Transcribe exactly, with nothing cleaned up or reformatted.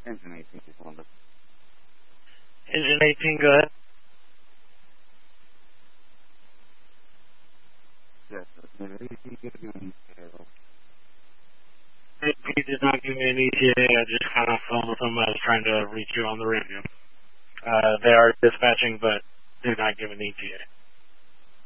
Engine eighteen is Columbus. Engine eighteen, go ahead. Yes, Engine eighteen, give me an E T A. A P did not give me an E T A. I just got off phone with them. I was trying to reach you on the radio. Uh, they are dispatching, but did not give an E T A.